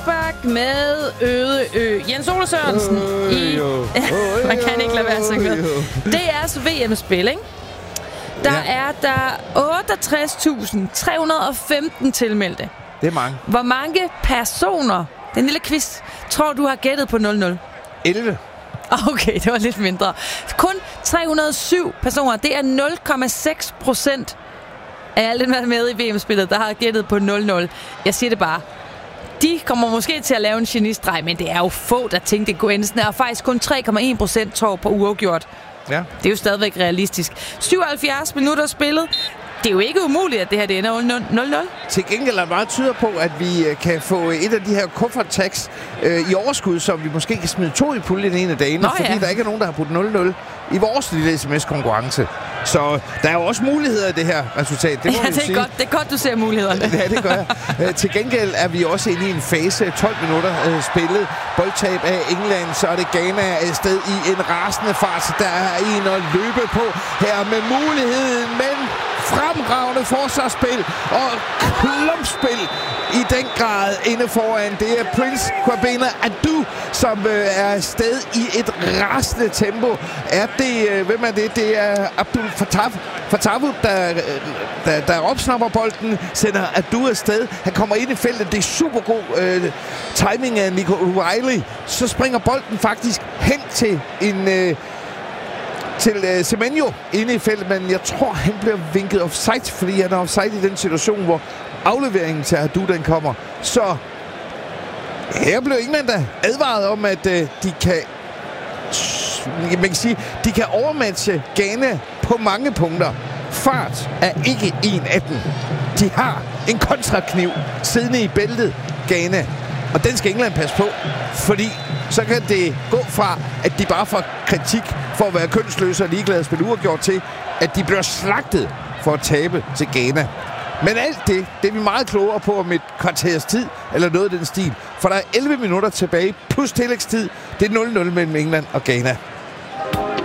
Forsberg med Øde Ø. Jens Ole Sørensen i... Man kan ikke lade være at synge med. Det er altså VM-spil, ikke? Der er der 68.315 tilmeldte. Det er mange. Hvor mange personer, den lille quiz, tror du har gættet på 0-0? 11. Okay, det var lidt mindre. Kun 307 personer. Det er 0,6% af alle dem, der er med i VM-spillet, der har gættet på 0-0. Jeg siger det bare. De kommer måske til at lave en genistreg, men det er jo få, der tænkte, det kunne ende sådan her. Og faktisk kun 3,1% tror på uafgjort. Ja. Det er jo stadigvæk realistisk. 77 minutter spillet. Det er jo ikke umuligt, at det her det ender 0-0. Til gengæld er meget tyder på, at vi kan få et af de her kuffert-tags i overskud, som vi måske kan smide 2 i puljen en af dagene, fordi der ikke er nogen, der har puttet 0-0 i vores lille sms-konkurrence. Så der er jo også muligheder i det her resultat. Det må vi sige. Det er godt, du ser mulighederne. Ja, det gør jeg. Til gengæld er vi også inde i en fase. 12 minutter spillet. Boldtab af England, så er det Ghana afsted i en rasende fart. Så der er en at løbe på her med muligheden, men fremragende forsvarsspil og klumpspil i den grad inde foran. Det er Prince Kwabena Adu, som er afsted i et rasende tempo. Hvem er det? Det er Abdul Fatawu, der opsnapper bolden, sender Adu afsted. Han kommer ind i feltet. Det er super god timing af Nico O'Reilly. Så springer bolden faktisk hen til til Semenyo inde i feltet, men jeg tror, han bliver vinket offside, fordi han er offside i den situation, hvor afleveringen til Adu, den kommer. Så her blev England da advaret om, at de kan overmatche Ghana på mange punkter. Fart er ikke en af dem. De har en kontrakniv siddende i bæltet, Ghana. Og den skal England passe på, fordi så kan det gå fra, at de bare får kritik for at være kønsløse og ligeglade at spille uafgjort til, at de bliver slagtet for at tabe til Ghana. Men alt det er vi meget klogere på om et kvarters tid, eller noget af den stil. For der er 11 minutter tilbage, plus tillægstid. Det er 0-0 mellem England og Ghana.